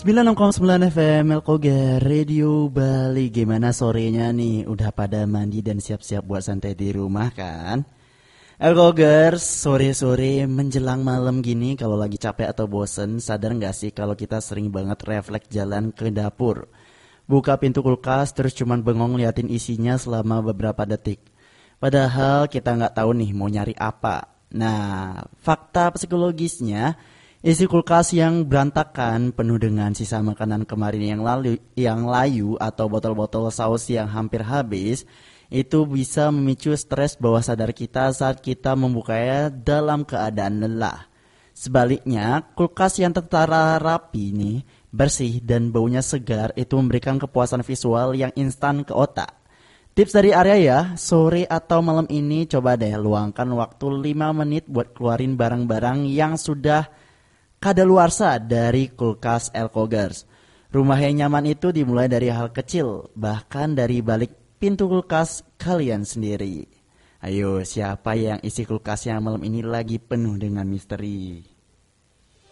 96,9 FM Elkoga Radio Bali. Gimana sorenya nih? Udah pada mandi dan siap-siap buat santai di rumah kan? Elkogers, sore-sore menjelang malam gini kalau lagi capek atau bosen, sadar gak sih kalau kita sering banget refleks jalan ke dapur, buka pintu kulkas terus cuman bengong liatin isinya selama beberapa detik. Padahal kita gak tahu nih mau nyari apa. Nah, fakta psikologisnya, isi kulkas yang berantakan penuh dengan sisa makanan kemarin yang layu atau botol-botol saus yang hampir habis itu bisa memicu stres bawah sadar kita saat kita membukanya dalam keadaan lelah. Sebaliknya, kulkas yang tertata rapi nih, bersih dan baunya segar itu memberikan kepuasan visual yang instan ke otak. Tips dari Arya ya, sore atau malam ini coba deh luangkan waktu 5 menit buat keluarin barang-barang yang sudah kadaluarsa dari kulkas Elkogers. Rumah yang nyaman itu dimulai dari hal kecil, bahkan dari balik pintu kulkas kalian sendiri. Ayo, siapa yang isi kulkasnya malam ini lagi penuh dengan misteri?